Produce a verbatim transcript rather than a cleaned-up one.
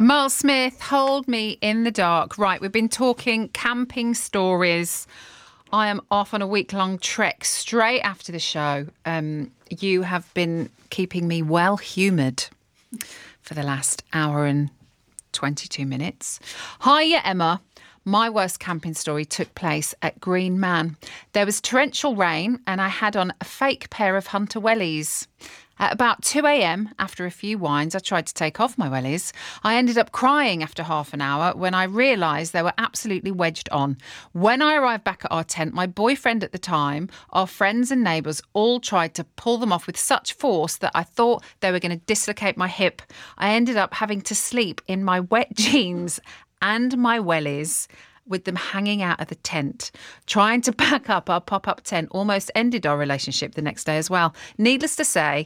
Miles Smith, hold me in the dark. Right, we've been talking camping stories. I am off on a week-long trek straight after the show. Um, you have been keeping me well humoured for the last hour and twenty-two minutes. Hiya, Emma. My worst camping story took place at Green Man. There was torrential rain and I had on a fake pair of hunter wellies. At about two a.m, after a few wines, I tried to take off my wellies. I ended up crying after half an hour when I realised they were absolutely wedged on. When I arrived back at our tent, my boyfriend at the time, our friends and neighbours all tried to pull them off with such force that I thought they were going to dislocate my hip. I ended up having to sleep in my wet jeans and my wellies, with them hanging out of the tent. Trying to pack up our pop-up tent almost ended our relationship the next day as well. Needless to say,